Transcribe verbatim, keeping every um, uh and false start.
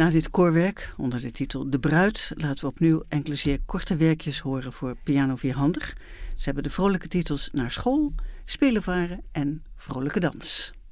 Na dit koorwerk, onder de titel De Bruid, laten we opnieuw enkele zeer korte werkjes horen voor piano vierhandig. Ze hebben de vrolijke titels Naar School, Spelen Varen en Vrolijke Dans.